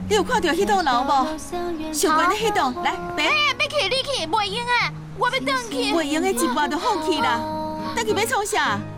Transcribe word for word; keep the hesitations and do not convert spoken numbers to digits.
你有看到迄栋楼无？上悬的迄栋，来，爸。 哎呀，要去你去，袂用啊！我要转去。 袂用的一半就放弃啦。等去要创啥？